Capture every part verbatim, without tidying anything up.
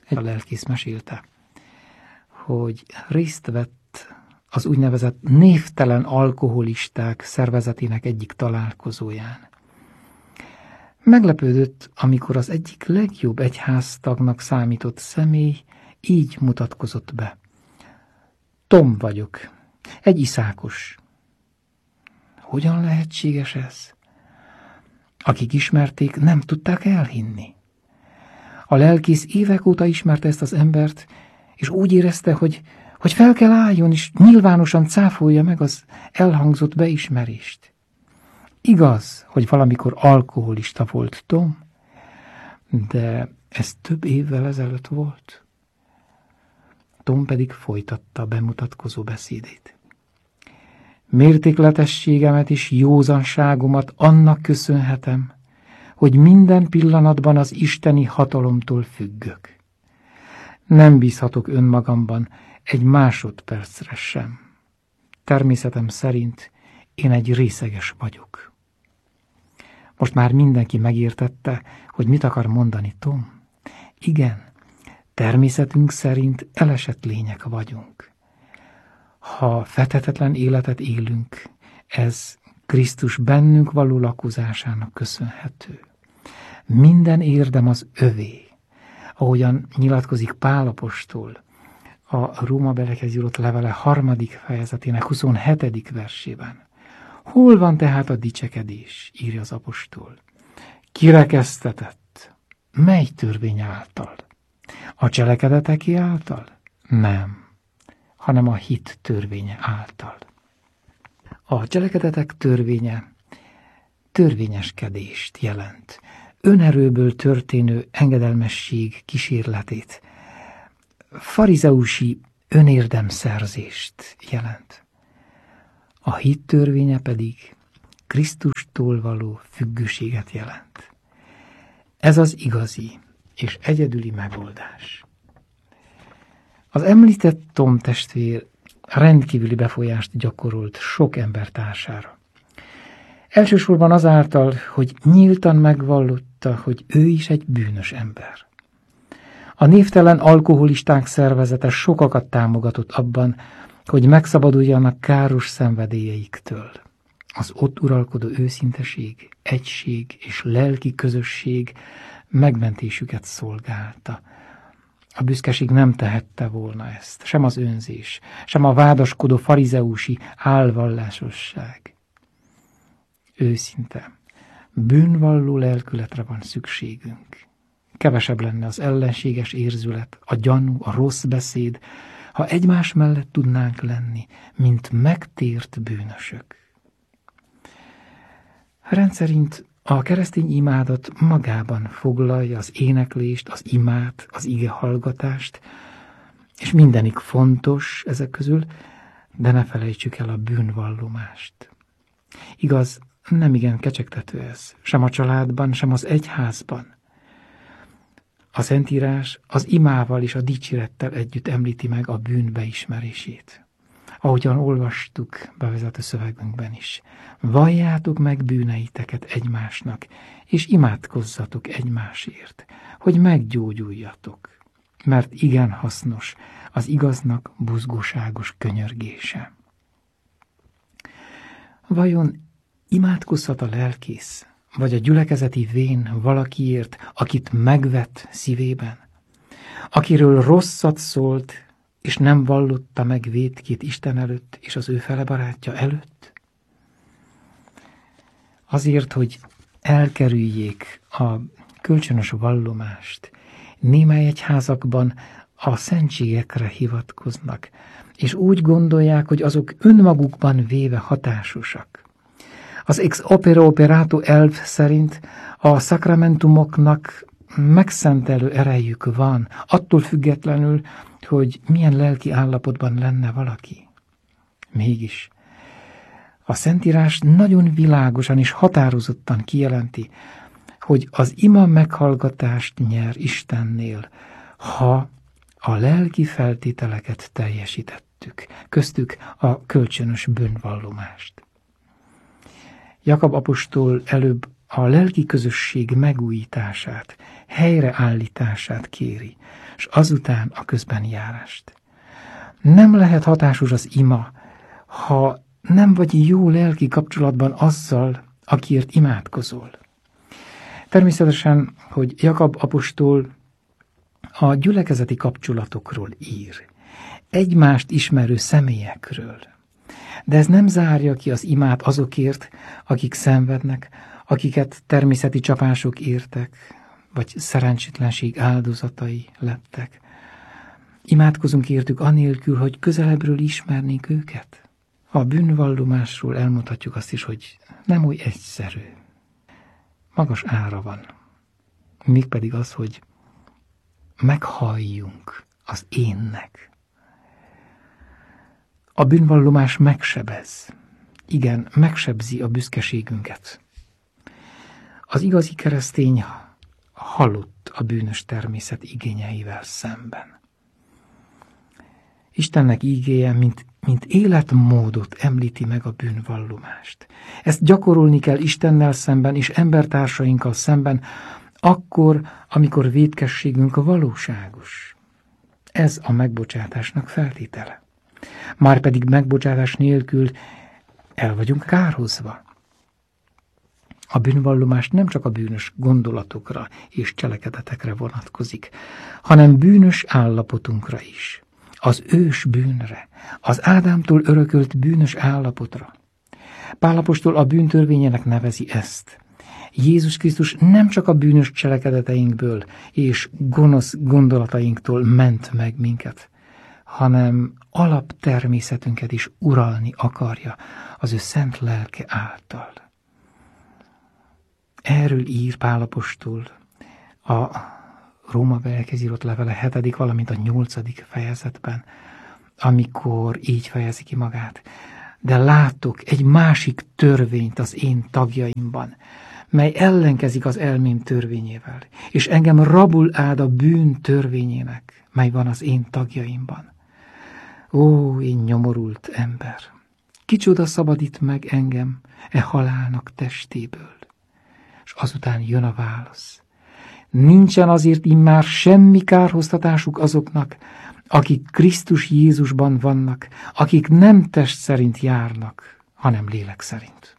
a lelkész mesélte, hogy részt vett az úgynevezett névtelen alkoholisták szervezetének egyik találkozóján. Meglepődött, amikor az egyik legjobb egyháztagnak számított személy így mutatkozott be. Tom vagyok, egy iszákos. Hogyan lehetséges ez? Akik ismerték, nem tudták elhinni. A lelkész évek óta ismerte ezt az embert, és úgy érezte, hogy, hogy fel kell álljon, és nyilvánosan cáfolja meg az elhangzott beismerést. Igaz, hogy valamikor alkoholista volt Tom, de ez több évvel ezelőtt volt. Tom pedig folytatta a bemutatkozó beszédét. Mértékletességemet és józanságomat annak köszönhetem, hogy minden pillanatban az isteni hatalomtól függök. Nem bízhatok önmagamban egy másodpercre sem. Természetem szerint én egy részeges vagyok. Most már mindenki megértette, hogy mit akar mondani Tom. Igen, természetünk szerint elesett lények vagyunk. Ha fethetetlen életet élünk, ez Krisztus bennünk való lakozásának köszönhető. Minden érdem az övé, ahogyan nyilatkozik Pál apostol a Rómabeliekhez írott levele harmadik fejezetének huszonhetedik versében. Hol van tehát a dicsekedés, írja az apostol? Kirekesztetett. Mely törvény által? A cselekedeteké által? Nem, hanem a hit törvénye által. A cselekedetek törvénye törvényeskedést jelent, önerőből történő engedelmesség kísérletét, farizeusi önérdemszerzést jelent. A hit törvénye pedig Krisztustól való függőséget jelent. Ez az igazi és egyedüli megoldás. Az említett Tom testvér rendkívüli befolyást gyakorolt sok embertársára. Elsősorban azáltal, hogy nyíltan megvallotta, hogy ő is egy bűnös ember. A névtelen alkoholisták szervezete sokakat támogatott abban, hogy megszabaduljanak káros szenvedélyeiktől. Az ott uralkodó őszinteség, egység és lelki közösség megmentésüket szolgálta. A büszkeség nem tehette volna ezt, sem az önzés, sem a vádaskodó farizeusi álvallásosság. Őszinte, bűnvalló lelkületre van szükségünk. Kevesebb lenne az ellenséges érzület, a gyanú, a rossz beszéd, ha egymás mellett tudnánk lenni, mint megtért bűnösök. Rendszerint a keresztény imádat magában foglalja az éneklést, az imát, az ige hallgatást, és mindenik fontos ezek közül, de ne felejtsük el a bűnvallomást. Igaz, nem igen kecsegtető ez, sem a családban, sem az egyházban. A Szentírás az imával és a dicsérettel együtt említi meg a bűn beismerését. Ahogyan olvastuk bevezető szövegünkben is. Valljátok meg bűneiteket egymásnak, és imádkozzatok egymásért, hogy meggyógyuljatok, mert igen hasznos az igaznak buzgóságos könyörgése. Vajon imádkozhat a lelkész, vagy a gyülekezeti vén valakiért, akit megvet szívében, akiről rosszat szólt, és nem vallotta meg vétkét Isten előtt és az ő fele barátja előtt? Azért, hogy elkerüljék a kölcsönös vallomást, némely egyházakban a szentségekre hivatkoznak, és úgy gondolják, hogy azok önmagukban véve hatásosak. Az ex opere operato elv szerint a szakramentumoknak megszentelő erejük van, attól függetlenül, hogy milyen lelki állapotban lenne valaki. Mégis a Szentírás nagyon világosan és határozottan kijelenti, hogy az ima meghallgatást nyer Istennél, ha a lelki feltételeket teljesítettük, köztük a kölcsönös bűnvallomást. Jakab apostol előbb a lelki közösség megújítását helyreállítását kéri, és azután a közbeni járást. Nem lehet hatásos az ima, ha nem vagy jó lelki kapcsolatban azzal, akiért imádkozol. Természetesen, hogy Jakab apostol a gyülekezeti kapcsolatokról ír, egymást ismerő személyekről, de ez nem zárja ki az imát azokért, akik szenvednek, akiket természeti csapások értek, vagy szerencsétlenség áldozatai lettek. Imádkozunk értük anélkül, hogy közelebbről ismernénk őket. A bűnvallomásról elmondhatjuk azt is, hogy nem oly egyszerű. Magas ára van. Mégpedig az, hogy meghalljunk az énnek. A bűnvallomás megsebez. Igen, megsebzi a büszkeségünket. Az igazi keresztény halott a bűnös természet igényeivel szemben. Istennek ígéje, mint, mint életmódot említi meg a bűnvallomást. Ezt gyakorolni kell Istennel szemben és embertársainkkal szemben, akkor, amikor vétkességünk a valóságos. Ez a megbocsátásnak feltétele. Márpedig megbocsátás nélkül el vagyunk kárhozva. A bűnvallomás nem csak a bűnös gondolatokra és cselekedetekre vonatkozik, hanem bűnös állapotunkra is. Az ős bűnre, az Ádámtól örökölt bűnös állapotra. Pál apostol a bűntörvényének nevezi ezt. Jézus Krisztus nem csak a bűnös cselekedeteinkből és gonosz gondolatainktól ment meg minket, hanem alaptermészetünket is uralni akarja az ő szent lelke által. Erről ír Pál apostol a Rómabeliekhez írott levele hetedik, valamint a nyolcadik fejezetben, amikor így fejezi ki magát. De látok egy másik törvényt az én tagjaimban, mely ellenkezik az elmém törvényével, és engem rabul áld a bűn törvényének, mely van az én tagjaimban. Ó, én nyomorult ember! Kicsoda szabadít meg engem e halálnak testéből? És azután jön a válasz. Nincsen azért immár semmi kárhoztatásuk azoknak, akik Krisztus Jézusban vannak, akik nem test szerint járnak, hanem lélek szerint.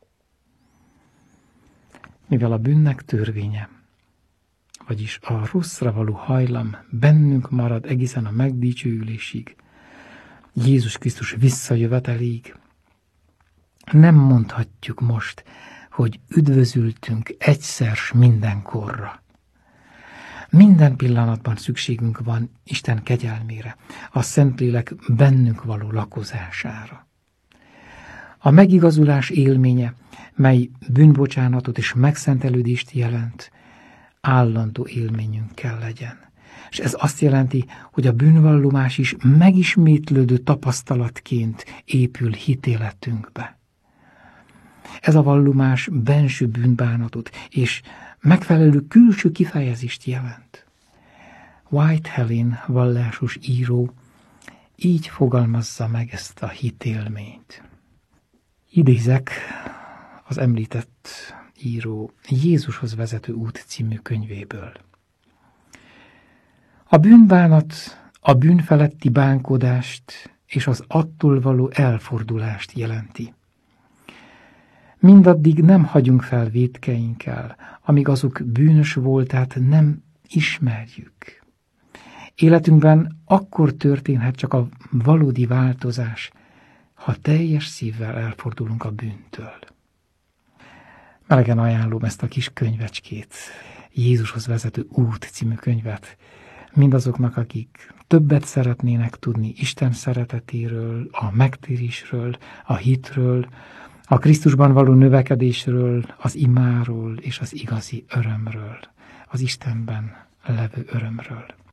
Mivel a bűnnek törvénye, vagyis a rosszra való hajlam bennünk marad egészen a megdicsőülésig, Jézus Krisztus visszajöveteléig, nem mondhatjuk most, hogy üdvözültünk egyszer s mindenkorra. Minden pillanatban szükségünk van Isten kegyelmére, a Szentlélek bennünk való lakozására. A megigazulás élménye, mely bűnbocsánatot és megszentelődést jelent, állandó élményünk kell legyen. És ez azt jelenti, hogy a bűnvallomás is megismétlődő tapasztalatként épül hitéletünkbe. Ez a vallomás benső bűnbánatot és megfelelő külső kifejezést jelent. White Helen vallásos író így fogalmazza meg ezt a hitélményt. Idézek az említett író Jézushoz vezető út című könyvéből. A bűnbánat a bűn feletti bánkodást és az attól való elfordulást jelenti. Mindaddig nem hagyunk fel vétkeinkkel, amíg azok bűnös voltát nem ismerjük. Életünkben akkor történhet csak a valódi változás, ha teljes szívvel elfordulunk a bűntől. Melegen ajánlom ezt a kis könyvecskét, Jézushoz vezető út című könyvet, mindazoknak, akik többet szeretnének tudni Isten szeretetéről, a megtérésről, a hitről, a Krisztusban való növekedésről, az imáról és az igazi örömről, az Istenben levő örömről.